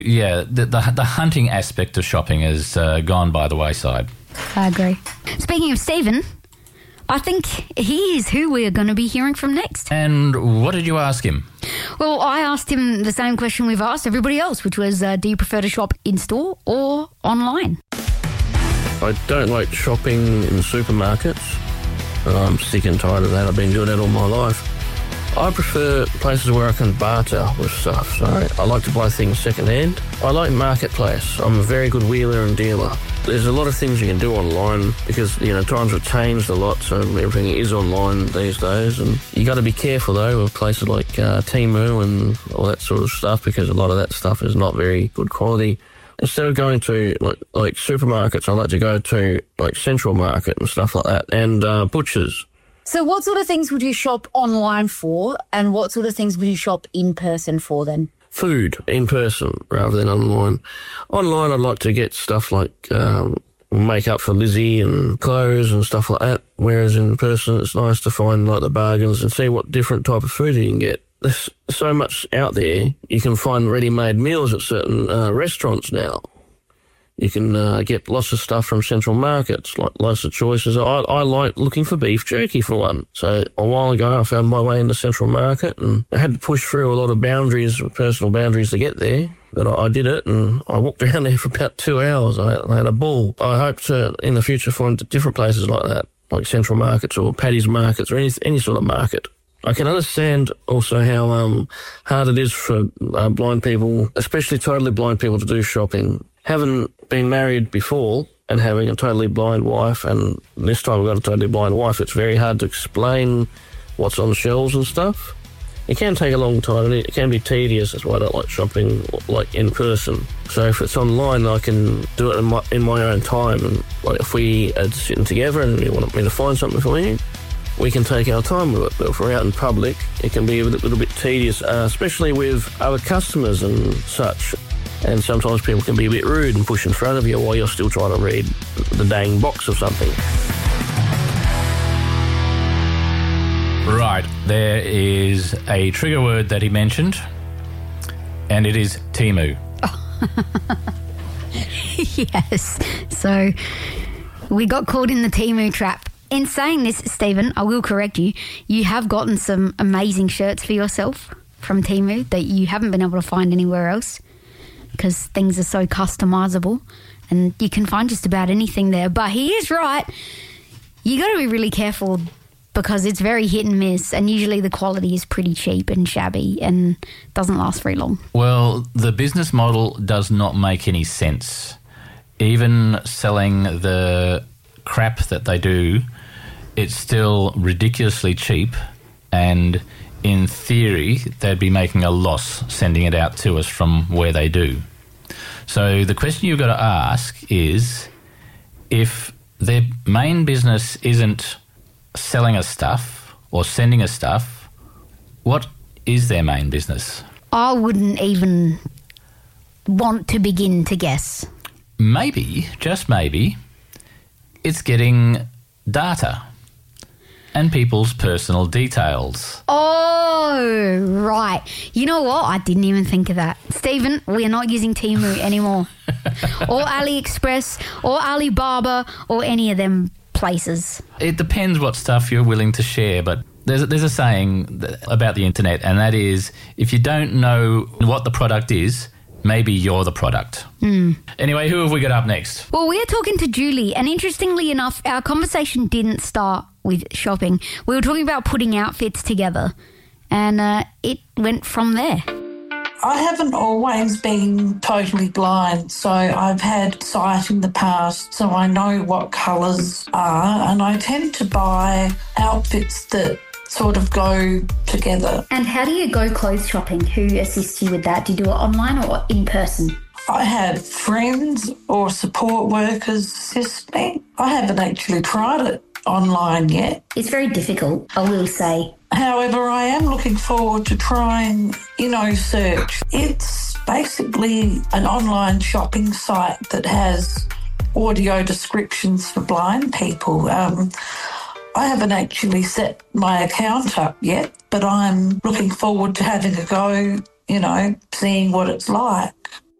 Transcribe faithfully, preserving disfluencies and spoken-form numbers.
Yeah, the the, the hunting aspect of shopping has uh, gone by the wayside. I agree. Speaking of Stephen, I think he is who we're going to be hearing from next. And what did you ask him? Well, I asked him the same question we've asked everybody else, which was, uh, do you prefer to shop in-store or online? I don't like shopping in supermarkets. I'm sick and tired of that. I've been doing that all my life. I prefer places where I can barter with stuff. So I like to buy things second-hand. I like marketplace. I'm a very good wheeler and dealer. There's a lot of things you can do online because, you know, times have changed a lot, so everything is online these days. And you got to be careful, though, with places like uh, Temu and all that sort of stuff, because a lot of that stuff is not very good quality. Instead of going to, like, like supermarkets, I like to go to, like, Central Market and stuff like that, and uh, butchers. So what sort of things would you shop online for, and what sort of things would you shop in person for then? Food in person rather than online. Online, I'd like to get stuff like um, makeup for Lizzie and clothes and stuff like that, whereas in person it's nice to find like the bargains and see what different type of food you can get. There's so much out there. You can find ready-made meals at certain uh, restaurants now. You can uh, get lots of stuff from Central Markets, like lots of choices. I, I like looking for beef jerky for one. So a while ago I found my way into Central Market and I had to push through a lot of boundaries, personal boundaries to get there. But I, I did it and I walked around there for about two hours. I, I had a ball. I hope to in the future find different places like that, like Central Markets or Paddy's Markets or any, any sort of market. I can understand also how um, hard it is for uh, blind people, especially totally blind people, to do shopping. Having been married before and having a totally blind wife, and this time I've got a totally blind wife, it's very hard to explain what's on shelves and stuff. It can take a long time and it can be tedious. That's why I don't like shopping like in person. So if it's online, I can do it in my, in my own time. And like if we are sitting together and you want me to find something for you, we can take our time with it. But if we're out in public, it can be a little bit tedious, uh, especially with other customers and such. And sometimes people can be a bit rude and push in front of you while you're still trying to read the dang box of something. Right, there is a trigger word that he mentioned, and it is Temu. Yes, so we got caught in the Temu trap. In saying this, Stephen, I will correct you. You have gotten some amazing shirts for yourself from Temu that you haven't been able to find anywhere else, because things are so customisable and you can find just about anything there. But he is right. You got to be really careful because it's very hit and miss, and usually the quality is pretty cheap and shabby and doesn't last very long. Well, the business model does not make any sense. Even selling the crap that they do, it's still ridiculously cheap, and in theory, they'd be making a loss sending it out to us from where they do. So the question you've got to ask is, if their main business isn't selling us stuff or sending us stuff, what is their main business? I wouldn't even want to begin to guess. Maybe, just maybe, it's getting data and people's personal details. Oh, right. You know what? I didn't even think of that. Stephen, we are not using Temu anymore. Or AliExpress or Alibaba or any of them places. It depends what stuff you're willing to share, but there's, there's a saying about the internet, and that is, if you don't know what the product is, maybe you're the product. Mm. Anyway, who have we got up next? Well, we're talking to Julie, and interestingly enough, our conversation didn't start with shopping. We were talking about putting outfits together, and uh, it went from there. I haven't always been totally blind, so I've had sight in the past, so I know what colours are, and I tend to buy outfits that sort of go together. And how do you go clothes shopping? Who assists you with that? Do you do it online or in person? I have friends or support workers assist me. I haven't actually tried it online yet. It's very difficult, I will say. However, I am looking forward to trying InnoSearch. It's basically an online shopping site that has audio descriptions for blind people. Um, I haven't actually set my account up yet, but I'm looking forward to having a go, you know, seeing what it's like.